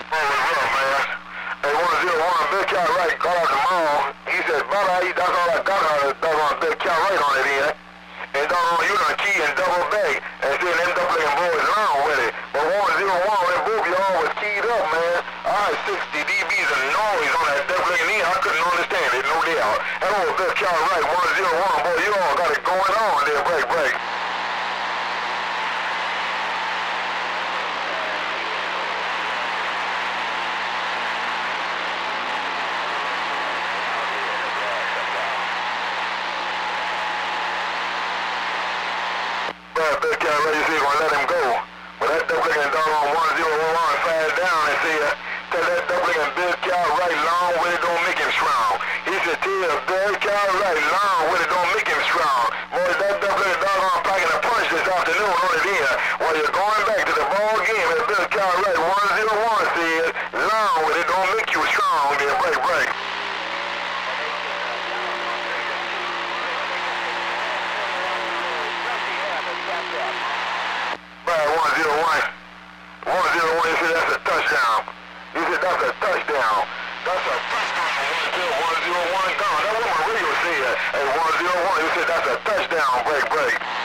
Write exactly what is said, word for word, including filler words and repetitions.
Oh, what's up, man? Hey, one zero one, Big Cat Right got out the mall. He said, brother, I eat, that's all I got out of the on Big Cat Right on it, yeah? And doggone, you done key and double bag and seeing them double boys around with it. But one zero one, when both y'all was keyed up, man, I had sixty D Bs of noise on that double knee. I couldn't understand it, no doubt. That old Big Cat Right, one zero one, boy, you all got it going on there, break, break. Big Cat Right, you see, gonna let him go. But that duplicate doggone one zero one fast down and see, uh, tell that duplicate Big Cat Right long with it don't make him strong. He said, tell Big Cat Right long with it don't make him strong. Boy, that duplicate doggone packing a punch this afternoon on it here. While you're going back to the ball game, and Big Cat Right one zero one said, long with it don't make you strong. Then break, break. one zero one. one zero one, he said that's a touchdown. He said that's a touchdown. That's a touchdown. one zero one gone. That's what my radio said. Hey, one zero one, he said that's a touchdown. Break, break.